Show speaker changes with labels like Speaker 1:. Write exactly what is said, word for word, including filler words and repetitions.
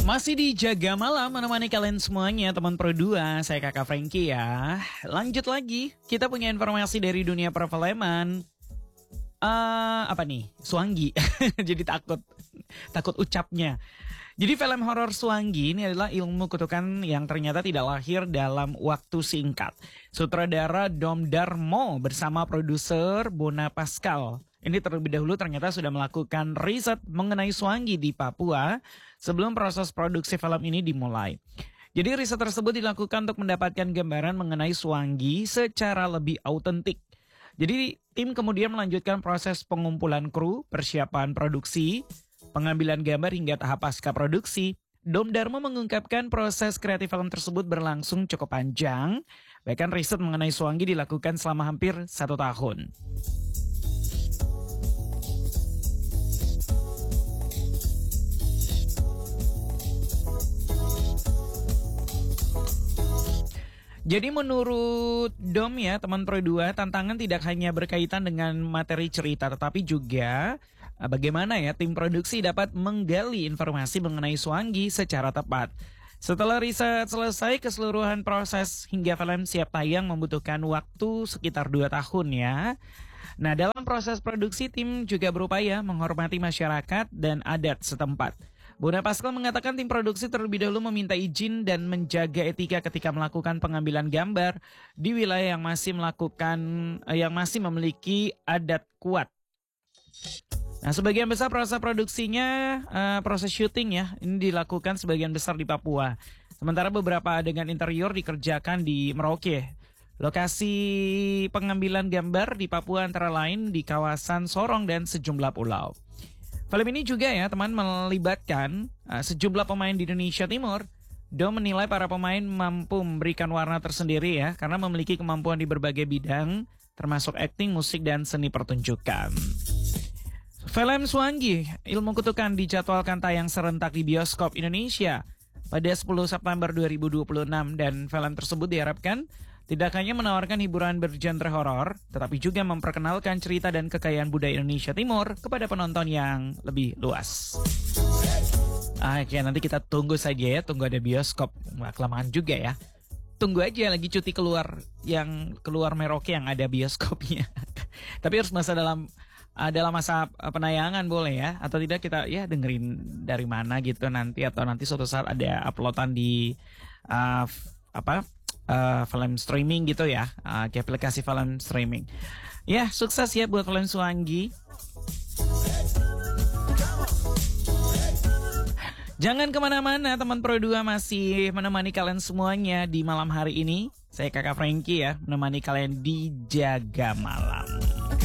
Speaker 1: Masih di Jaga Malam menemani kalian semuanya, teman Pro dua, saya Kakak Frankie ya. Lanjut lagi, kita punya informasi dari dunia perfilman. Uh, apa nih? Swangi. Jadi takut, takut ucapnya. Jadi film horor Swangi ini adalah ilmu kutukan yang ternyata tidak lahir dalam waktu singkat. Sutradara Dom Darmo bersama produser Bona Pascal. Ini terlebih dahulu ternyata sudah melakukan riset mengenai Swangi di Papua sebelum proses produksi film ini dimulai. Jadi riset tersebut dilakukan untuk mendapatkan gambaran mengenai Swangi secara lebih autentik. Jadi tim kemudian melanjutkan proses pengumpulan kru, persiapan produksi, pengambilan gambar hingga tahap pasca produksi. Dom Darmo mengungkapkan proses kreatif film tersebut berlangsung cukup panjang. Bahkan riset mengenai Swangi dilakukan selama hampir satu tahun. Jadi menurut Dom ya, teman Pro dua, tantangan tidak hanya berkaitan dengan materi cerita, tetapi juga bagaimana ya tim produksi dapat menggali informasi mengenai Swangi secara tepat. Setelah riset selesai, keseluruhan proses hingga film siap tayang membutuhkan waktu sekitar dua tahun ya. Nah, dalam proses produksi tim juga berupaya menghormati masyarakat dan adat setempat. Bona Pascal mengatakan tim produksi terlebih dahulu meminta izin dan menjaga etika ketika melakukan pengambilan gambar di wilayah yang masih melakukan yang masih memiliki adat kuat. Nah, sebagian besar proses produksinya, uh, proses syuting ya, ini dilakukan sebagian besar di Papua. Sementara beberapa adegan interior dikerjakan di Merauke. Lokasi pengambilan gambar di Papua antara lain di kawasan Sorong dan sejumlah pulau. Film ini juga ya teman melibatkan uh, sejumlah pemain di Indonesia Timur. Dom menilai para pemain mampu memberikan warna tersendiri ya karena memiliki kemampuan di berbagai bidang termasuk akting, musik, dan seni pertunjukan. Film Swangi, Ilmu Kutukan dijadwalkan tayang serentak di bioskop Indonesia pada sepuluh September dua ribu dua puluh enam dan film tersebut diharapkan tidak hanya menawarkan hiburan bergenre horor, tetapi juga memperkenalkan cerita dan kekayaan budaya Indonesia Timur kepada penonton yang lebih luas. Oke, nanti kita tunggu saja ya, tunggu ada bioskop. Nggak kelamaan juga ya. Tunggu aja lagi cuti keluar yang keluar Merauke yang ada bioskopnya. Tapi harus masa dalam uh, dalam masa penayangan boleh ya, atau tidak kita ya dengerin dari mana gitu nanti, atau nanti suatu saat ada uploadan di uh, apa? Uh, film streaming gitu ya, uh, ke aplikasi film streaming. Ya, sukses ya buat film Swangi. Jangan kemana-mana, teman Pro dua masih menemani kalian semuanya di malam hari ini. Saya Kakak Frankie ya, menemani kalian di Jaga Malam.